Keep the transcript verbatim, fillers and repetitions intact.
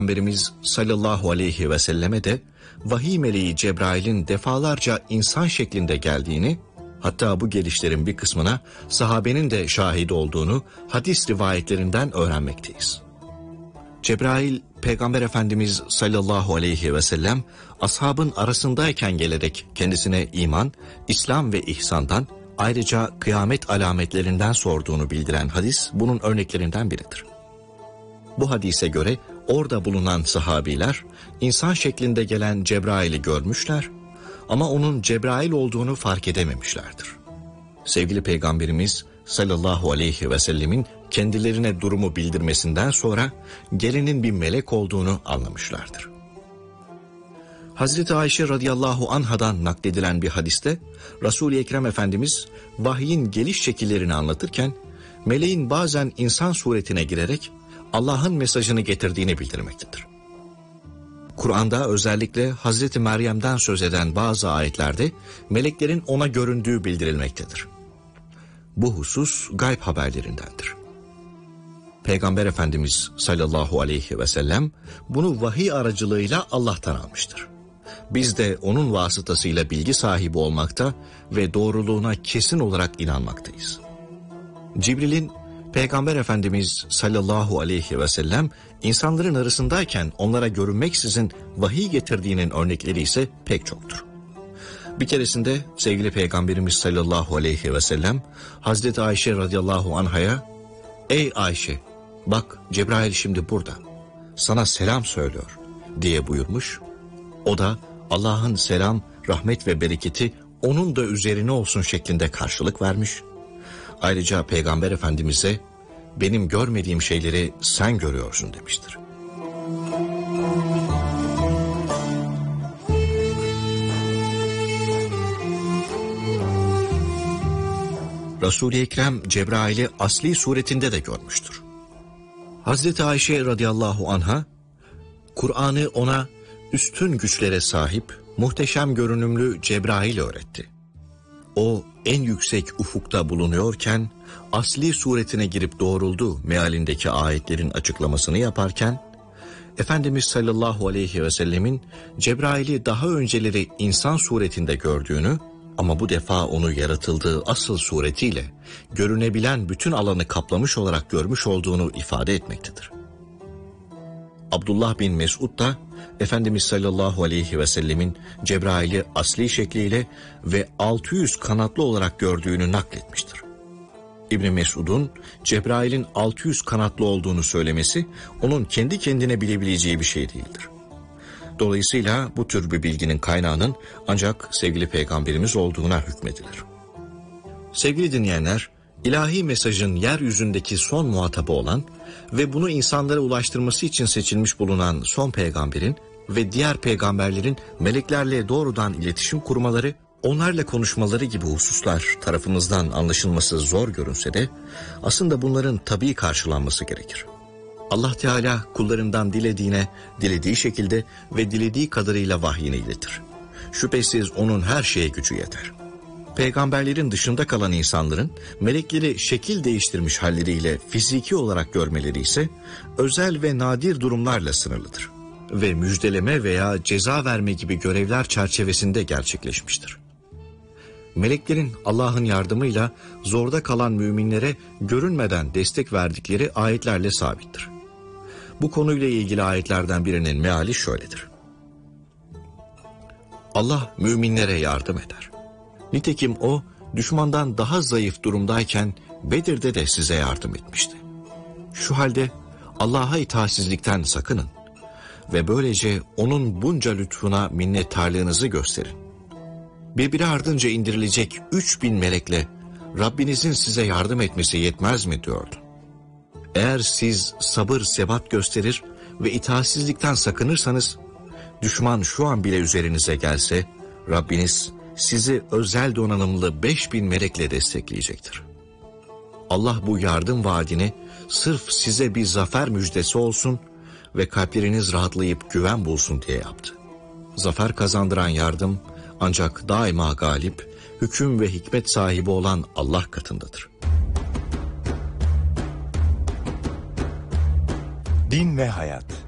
Peygamberimiz sallallahu aleyhi ve selleme de vahiy meleği Cebrail'in defalarca insan şeklinde geldiğini, hatta bu gelişlerin bir kısmına sahabenin de şahit olduğunu hadis rivayetlerinden öğrenmekteyiz. Cebrail, Peygamber Efendimiz sallallahu aleyhi ve sellem ashabın arasındayken gelerek kendisine iman, İslam ve ihsandan, ayrıca kıyamet alametlerinden sorduğunu bildiren hadis bunun örneklerinden biridir. Bu hadise göre orada bulunan sahabiler insan şeklinde gelen Cebrail'i görmüşler ama onun Cebrail olduğunu fark edememişlerdir. Sevgili Peygamberimiz sallallahu aleyhi ve sellemin kendilerine durumu bildirmesinden sonra gelenin bir melek olduğunu anlamışlardır. Hazreti Ayşe radıyallahu anhadan nakledilen bir hadiste Resul-i Ekrem Efendimiz vahyin geliş şekillerini anlatırken meleğin bazen insan suretine girerek Allah'ın mesajını getirdiğini bildirmektedir. Kur'an'da özellikle Hazreti Meryem'den söz eden bazı ayetlerde meleklerin ona göründüğü bildirilmektedir. Bu husus gayb haberlerindendir. Peygamber Efendimiz sallallahu aleyhi ve sellem bunu vahiy aracılığıyla Allah'tan almıştır. Biz de onun vasıtasıyla bilgi sahibi olmakta ve doğruluğuna kesin olarak inanmaktayız. Cibril'in Peygamber Efendimiz sallallahu aleyhi ve sellem insanların arasındayken onlara görünmeksizin vahiy getirdiğinin örnekleri ise pek çoktur. Bir keresinde sevgili Peygamberimiz sallallahu aleyhi ve sellem Hazreti Ayşe radıyallahu anhaya "Ey Ayşe, bak Cebrail şimdi burada, sana selam söylüyor" diye buyurmuş. O da Allah'ın selam, rahmet ve bereketi onun da üzerine olsun şeklinde karşılık vermiş. Ayrıca Peygamber Efendimiz'e "Benim görmediğim şeyleri sen görüyorsun" demiştir. Resul-i Ekrem Cebrail'i asli suretinde de görmüştür. Hazreti Ayşe radıyallahu anha, Kur'an'ı ona üstün güçlere sahip, muhteşem görünümlü Cebrail öğretti. O en yüksek ufukta bulunuyorken asli suretine girip doğruldu mealindeki ayetlerin açıklamasını yaparken, Efendimiz sallallahu aleyhi ve sellemin Cebrail'i daha önceleri insan suretinde gördüğünü ama bu defa onu yaratıldığı asıl suretiyle görünebilen bütün alanı kaplamış olarak görmüş olduğunu ifade etmektedir. Abdullah bin Mesud da Efendimiz sallallahu aleyhi ve sellemin Cebrail'i asli şekliyle ve altı yüz kanatlı olarak gördüğünü nakletmiştir. İbn Mesud'un Cebrail'in altı yüz kanatlı olduğunu söylemesi onun kendi kendine bilebileceği bir şey değildir. Dolayısıyla bu tür bir bilginin kaynağının ancak sevgili Peygamberimiz olduğuna hükmedilir. Sevgili dinleyenler, ilahi mesajın yeryüzündeki son muhatabı olan ve bunu insanlara ulaştırması için seçilmiş bulunan son peygamberin ve diğer peygamberlerin meleklerle doğrudan iletişim kurmaları, onlarla konuşmaları gibi hususlar tarafımızdan anlaşılması zor görünse de aslında bunların tabii karşılanması gerekir. Allah Teala kullarından dilediğine, dilediği şekilde ve dilediği kadarıyla vahyini iletir. Şüphesiz onun her şeye gücü yeter. Peygamberlerin dışında kalan insanların melekleri şekil değiştirmiş halleriyle fiziki olarak görmeleri ise özel ve nadir durumlarla sınırlıdır ve müjdeleme veya ceza verme gibi görevler çerçevesinde gerçekleşmiştir. Meleklerin Allah'ın yardımıyla zorda kalan müminlere görünmeden destek verdikleri ayetlerle sabittir. Bu konuyla ilgili ayetlerden birinin meali şöyledir: Allah müminlere yardım eder. Nitekim o düşmandan daha zayıf durumdayken Bedir'de de size yardım etmişti. Şu halde Allah'a itaatsizlikten sakının ve böylece onun bunca lütfuna minnettarlığınızı gösterin. Birbiri ardınca indirilecek üç bin melekle Rabbinizin size yardım etmesi yetmez mi diyordu. Eğer siz sabır sebat gösterir ve itaatsizlikten sakınırsanız, düşman şu an bile üzerinize gelse Rabbiniz sizi özel donanımlı beş bin melekle destekleyecektir. Allah bu yardım vaadini sırf size bir zafer müjdesi olsun ve kalpleriniz rahatlayıp güven bulsun diye yaptı. Zafer kazandıran yardım ancak daima galip, hüküm ve hikmet sahibi olan Allah katındadır. Din ve Hayat.